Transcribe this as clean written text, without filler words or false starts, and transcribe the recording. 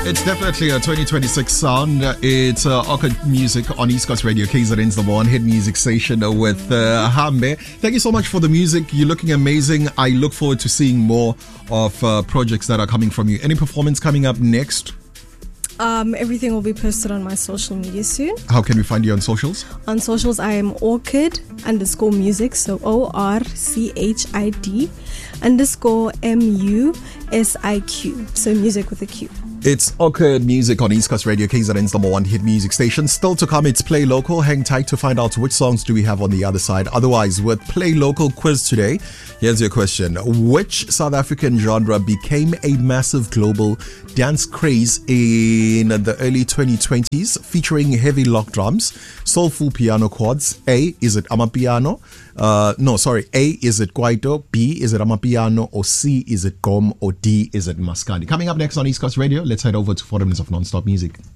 It's definitely a 2026 sound. It's Orchid Music on East Coast Radio, KZN's number one hit music station with Hambe. Thank you so much for the music. You're looking amazing. I look forward to seeing more of projects that are coming from you. Any performance coming up next? Everything will be posted on my social media soon. How can we find you on socials? On socials, I am Orchid_music, so ORCHID_MUSIQ, so music with a Q. It's Orchid Music on East Coast Radio, KZN's number one hit music station. Still to come, it's Play Local. Hang tight to find out which songs do we have on the other side. Otherwise, with Play Local quiz today, here's your question. Which South African genre became a massive global dance craze in the early 2020s, featuring heavy lock drums, soulful piano chords? A, is it Amapiano? A, is it Kwaito? B, is it Amapiano? Or C, is it Gom? Or D, is it Maskandi? Coming up next on East Coast Radio, let's head over to 4 minutes of non-stop music.